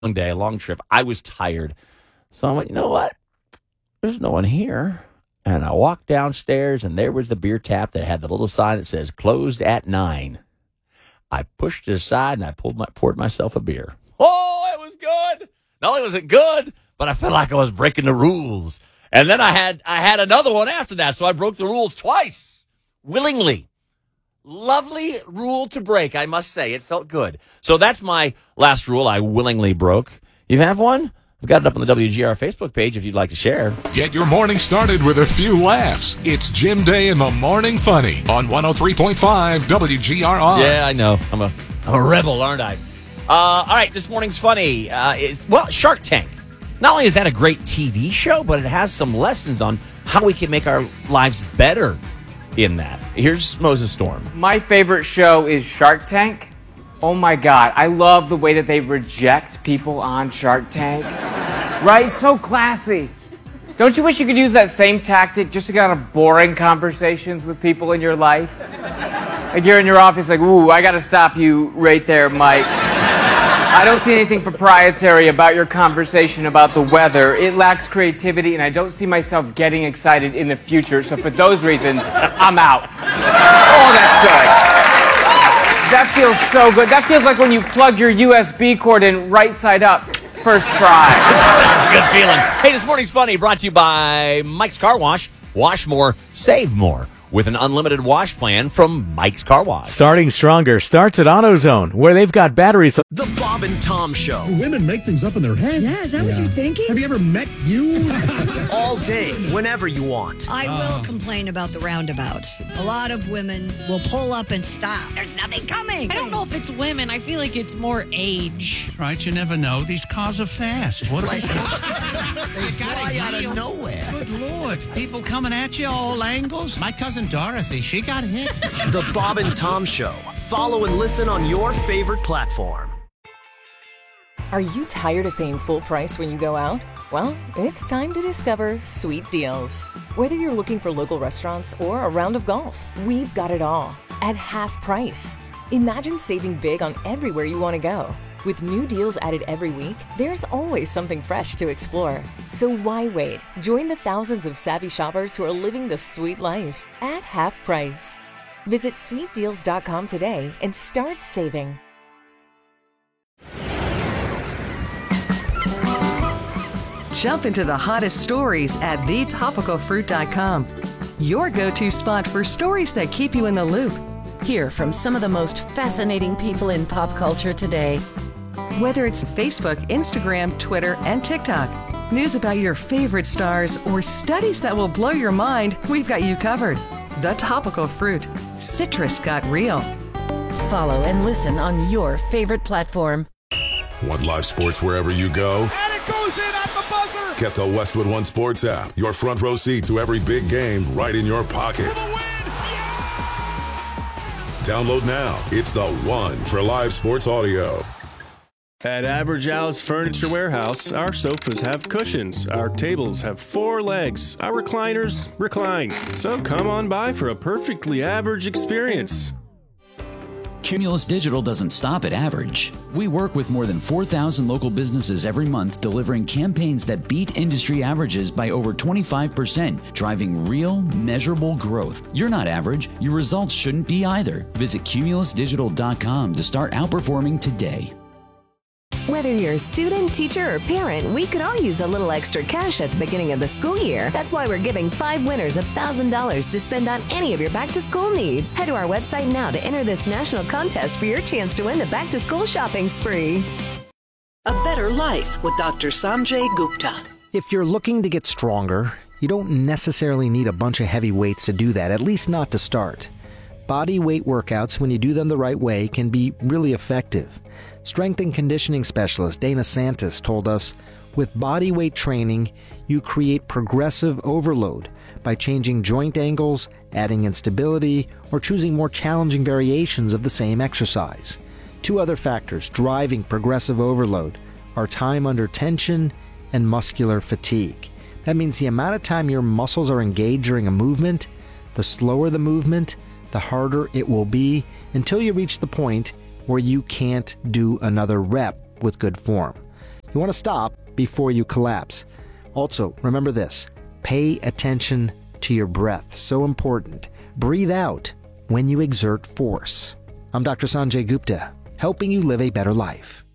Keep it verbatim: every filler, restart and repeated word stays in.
long day, a long trip. I was tired. So I went, you know what? There's no one here. And I walked downstairs, and there was the beer tap that had the little sign that says, closed at nine. I pushed it aside, and I pulled my, poured myself a beer. Oh, it was good. Not only was it good, but I felt like I was breaking the rules. And then I had I had another one after that, so I broke the rules twice, willingly. Lovely rule to break, I must say. It felt good. So that's my last rule I willingly broke. You have one? I've got it up on the W G R Facebook page if you'd like to share. Get your morning started with a few laughs. It's Jim Day in the Morning Funny on one oh three point five W G R R. Yeah, I know. I'm a, I'm a rebel, aren't I? Uh, all right, this morning's funny. Uh, is, well, Shark Tank. Not only is that a great T V show, but it has some lessons on how we can make our lives better in that. Here's Moses Storm. My favorite show is Shark Tank. Oh my God, I love the way that they reject people on Shark Tank. Right? So classy. Don't you wish you could use that same tactic just to get out of boring conversations with people in your life? Like you're in your office like, ooh, I gotta stop you right there, Mike. I don't see anything proprietary about your conversation about the weather. It lacks creativity, and I don't see myself getting excited in the future. So for those reasons, I'm out. Oh, that's good. That feels so good. That feels like when you plug your U S B cord in right side up. First try. That's a good feeling. Hey, this morning's funny brought to you by Mike's Car Wash. Wash more, save more with an unlimited wash plan from Mike's Car Wash. Starting stronger starts at AutoZone, where they've got batteries. The Bob and Tom Show. Women make things up in their head. Yeah, is that yeah. what you're thinking? Have you ever met you? All day, whenever you want. I will uh. complain about the roundabouts. A lot of women will pull up and stop. There's nothing coming. I don't know if it's women. I feel like it's more age. Right, you never know. These cars are fast. What like, they fly out of nowhere. Good Lord. People coming at you all angles. My cousin Dorothy, she got hit. The Bob and Tom Show. Follow and listen on your favorite platform. Are you tired of paying full price when you go out? Well, it's time to discover Sweet Deals. Whether you're looking for local restaurants or a round of golf, we've got it all at half price. Imagine saving big on everywhere you want to go. With new deals added every week, there's always something fresh to explore. So why wait? Join the thousands of savvy shoppers who are living the sweet life at half price. Visit sweet deals dot com today and start saving. Jump into the hottest stories at the topical fruit dot com. Your go-to spot for stories that keep you in the loop. Hear from some of the most fascinating people in pop culture today. Whether it's Facebook, Instagram, Twitter, and TikTok, news about your favorite stars, or studies that will blow your mind, we've got you covered. The Topical Fruit. Citrus got real. Follow and listen on your favorite platform. Want live sports wherever you go? And it goes in at the buzzer! Get the Westwood One Sports app. Your front row seat to every big game right in your pocket. For the win! Yeah! Download now. It's the one for live sports audio. At Average Al's Furniture Warehouse, our sofas have cushions, our tables have four legs, our recliners recline. So come on by for a perfectly average experience. Cumulus Digital doesn't stop at average. We work with more than four thousand local businesses every month, delivering campaigns that beat industry averages by over twenty-five percent, driving real, measurable growth. You're not average. Your results shouldn't be either. Visit cumulus digital dot com to start outperforming today. Whether you're a student, teacher, or parent, we could all use a little extra cash at the beginning of the school year. That's why we're giving five winners one thousand dollars to spend on any of your back-to-school needs. Head to our website now to enter this national contest for your chance to win the back-to-school shopping spree. A better life with Doctor Sanjay Gupta. If you're looking to get stronger, you don't necessarily need a bunch of heavy weights to do that, at least not to start. Body weight workouts, when you do them the right way, can be really effective. Strength and conditioning specialist Dana Santis told us, with body weight training, you create progressive overload by changing joint angles, adding instability, or choosing more challenging variations of the same exercise. Two other factors driving progressive overload are time under tension and muscular fatigue. That means the amount of time your muscles are engaged during a movement, the slower the movement, the harder it will be until you reach the point where you can't do another rep with good form. You want to stop before you collapse. Also, remember this. Pay attention to your breath. So important. Breathe out when you exert force. I'm Doctor Sanjay Gupta, helping you live a better life.